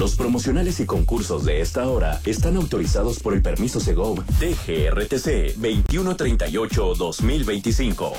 Los promocionales y concursos de esta hora están autorizados por el permiso Segov DGRTC 2138-2025.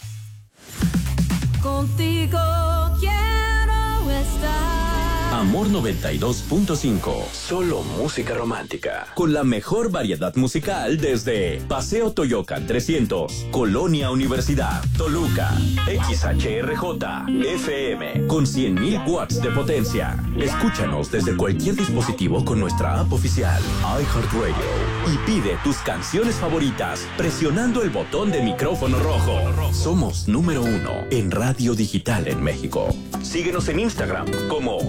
Contigo quiero estar. Amor 92.5. Solo música romántica. Con la mejor variedad musical desde Paseo Toyocan 300, Colonia Universidad, Toluca, XHRJ, FM, con 100,000 watts de potencia. Escúchanos desde cualquier dispositivo con nuestra app oficial, iHeartRadio. Y pide tus canciones favoritas presionando el botón de micrófono rojo. Somos número 1 en radio digital en México. Síguenos en Instagram como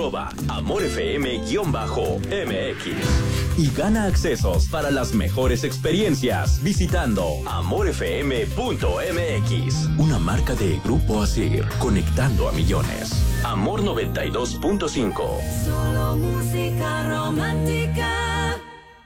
@AmorFM_MX y gana accesos para las mejores experiencias visitando AmorFM.mx, una marca de Grupo Asir, conectando a millones. Amor 92.5. Solo música romántica.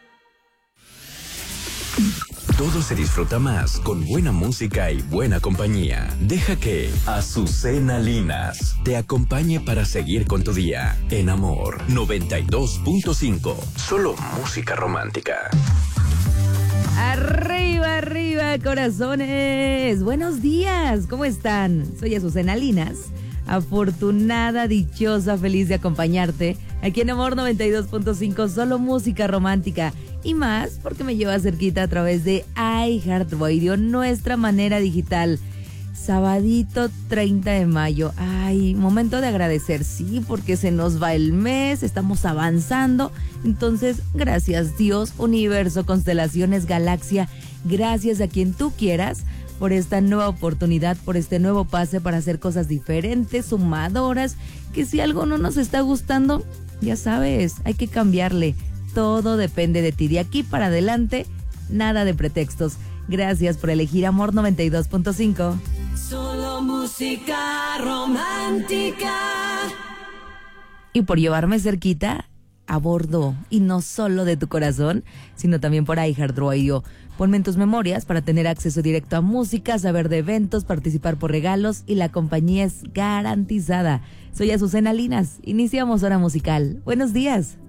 Todo se disfruta más con buena música y buena compañía. Deja que Azucena Linas te acompañe para seguir con tu día. En Amor 92.5. Solo música romántica. Arriba, arriba, corazones. Buenos días, ¿cómo están? Soy Azucena Linas, afortunada, dichosa, feliz de acompañarte aquí en Amor 92.5, solo música romántica. Y más porque me lleva cerquita a través de iHeartRadio, nuestra manera digital. Sabadito 30 de mayo. Ay, momento de agradecer, sí, porque se nos va el mes, estamos avanzando. Entonces, gracias Dios, universo, constelaciones, galaxia, gracias a quien tú quieras por esta nueva oportunidad, por este nuevo pase para hacer cosas diferentes, sumadoras, que si algo no nos está gustando, ya sabes, hay que cambiarle. Todo depende de ti. De aquí para adelante, nada de pretextos. Gracias por elegir Amor 92.5. Solo música romántica. Y por llevarme cerquita, a bordo. Y no solo de tu corazón, sino también por iHeartRadio. Ponme en tus memorias para tener acceso directo a música, saber de eventos, participar por regalos y la compañía es garantizada. Soy Azucena Linas. Iniciamos hora musical. Buenos días.